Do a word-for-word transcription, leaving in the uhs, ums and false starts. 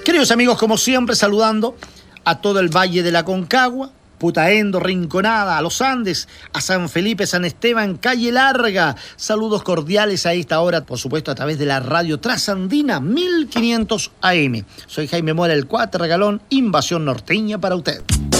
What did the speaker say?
Queridos amigos, como siempre, saludando a todo el Valle de la Concagua, Putaendo, Rinconada, a los Andes, a San Felipe, San Esteban, Calle Larga. Saludos cordiales a esta hora, por supuesto, a través de la radio Trasandina mil quinientos A M. Soy Jaime Mora, el Cuatro Regalón, Invasión Norteña para usted.